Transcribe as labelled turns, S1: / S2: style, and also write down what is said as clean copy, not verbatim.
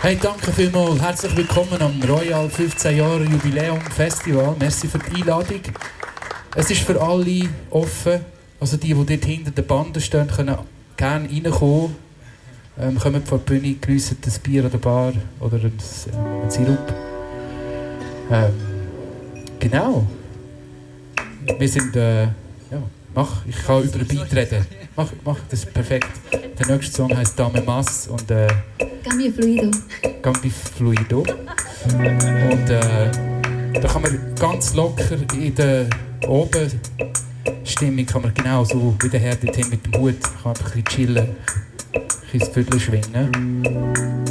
S1: Hey, danke vielmals. Herzlich willkommen am Royal 15 Jahre Jubiläum Festival. Merci für die Einladung. Es ist für alle offen. Also die dort hinter der Bande stehen, können gerne reinkommen. Kommt vor die Bühne, geniessen ein Bier oder Bar oder ein Sirup. Genau. Wir sind... ich kann über den Beat reden. Mach das perfekt. Der nächste Song heisst Dame Mas und
S2: Cambio Fluido.
S1: Cambio Fluido. Und da kann man ganz locker in der Obenstimmung kann man genau so wie der Herr dorthin mit dem Hut kann man ein bisschen chillen, ein bisschen das Viertel schwingen.